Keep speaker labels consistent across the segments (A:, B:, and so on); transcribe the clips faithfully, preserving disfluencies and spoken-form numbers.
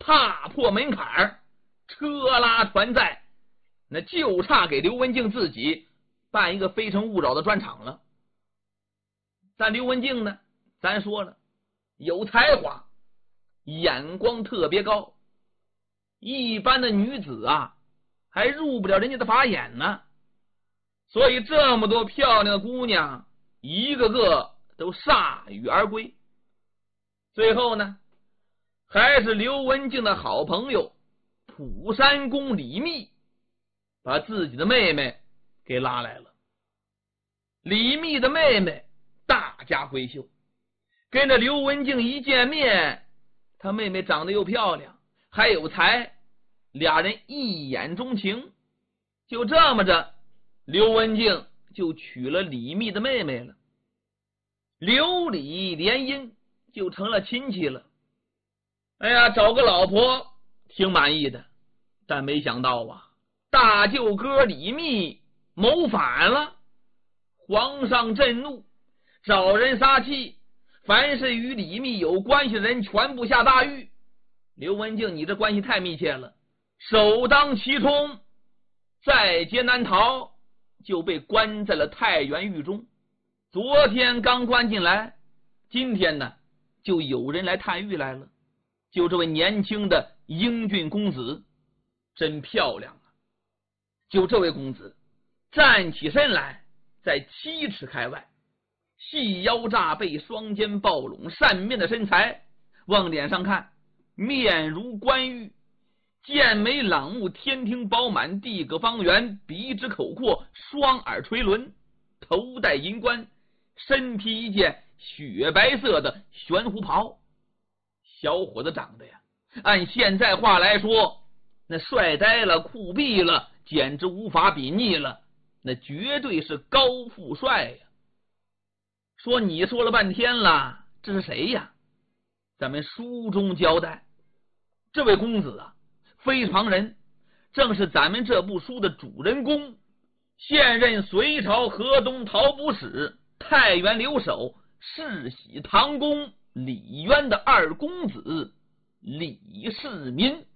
A: 踏破门槛，车拉船载，那就差给刘文静自己办一个非诚勿扰的专场了。但刘文静呢，咱说了，有才华，眼光特别高，一般的女子啊还入不了人家的法眼呢。所以这么多漂亮的姑娘一个个都铩羽而归。最后呢，还是刘文静的好朋友普山公李密把自己的妹妹给拉来了。李密的妹妹大家闺秀，跟着刘文静一见面，他妹妹长得又漂亮还有才，俩人一眼钟情。就这么着，刘文静就娶了李密的妹妹了。刘李联姻，就成了亲戚了。哎呀，找个老婆挺满意的，但没想到啊，大舅哥李密谋反了。皇上震怒，找人杀气，凡是与李密有关系的人全部下大狱。刘文静，你这关系太密切了，首当其冲，在劫难逃，就被关在了太原狱中。昨天刚关进来，今天呢就有人来探狱来了。就这位年轻的英俊公子，真漂亮啊！就这位公子站起身来，在七尺开外，细腰炸背，双肩抱拢，扇面的身材，往脸上看，面如冠玉，剑眉朗目，天庭饱满，地阁方圆，鼻直口阔，双耳垂轮，头戴银冠，身披一件雪白色的玄狐袍。小伙子长得呀，按现在话来说，那帅呆了，酷毙了，简直无法比拟了，那绝对是高富帅呀。说你说了半天了，这是谁呀？咱们书中交代，这位公子啊，非常人，正是咱们这部书的主人公，现任隋朝河东讨捕使、太原留守、世袭唐公李渊的二公子李世民。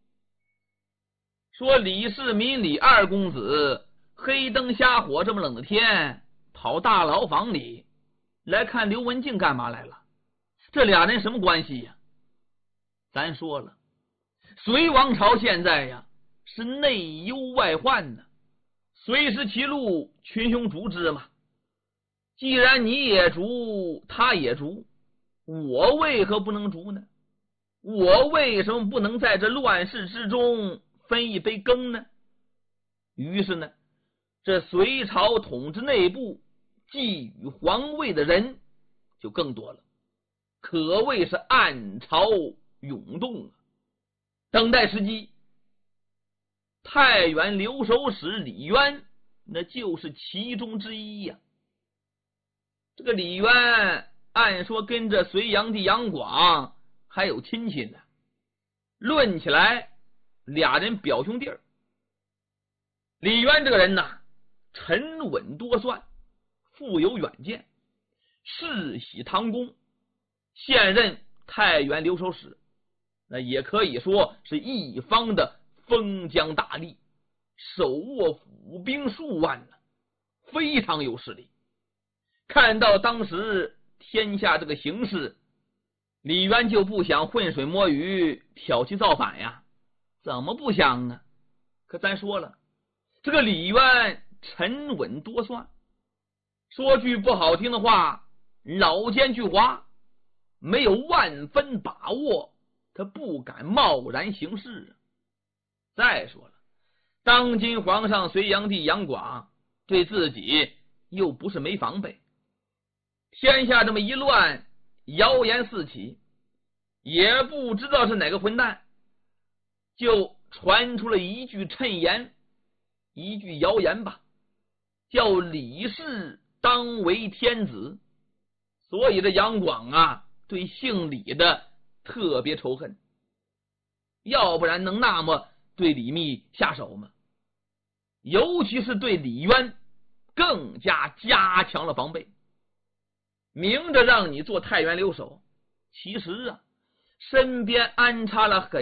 A: 说李世民李二公子黑灯瞎火这么冷的天，跑大牢房里来看刘文静干嘛来了？这俩人什么关系呀？咱说了，隋王朝现在呀是内忧外患呢，随时其路，群雄逐之嘛。既然你也逐，他也逐，我为何不能逐呢？我为什么不能在这乱世之中分一杯羹呢？于是呢，这隋朝统治内部觊觎皇位的人就更多了，可谓是暗潮涌动啊。等待时机，太原留守使李渊那就是其中之一呀。这个李渊按说跟着隋炀帝杨广还有亲戚呢，论起来俩人表兄弟儿。李渊这个人呐，沉稳多算，富有远见，世袭唐公，现任太原留守使，那也可以说是一方的封疆大吏，手握府兵数万呢，非常有势力。看到当时天下这个形势，李渊就不想浑水摸鱼，挑起造反呀？怎么不想呢？可咱说了，这个李渊沉稳多算，说句不好听的话，老奸巨猾，没有万分把握，他不敢贸然行事。再说了，当今皇上隋炀帝杨广对自己又不是没防备，天下这么一乱，谣言四起，也不知道是哪个混蛋，就传出了一句谶言，一句谣言吧，叫李氏当为天子。所以这杨广啊，对姓李的特别仇恨，要不然能那么对李密下手吗？尤其是对李渊更加加强了防备，明着让你做太原留守，其实啊身边安插了很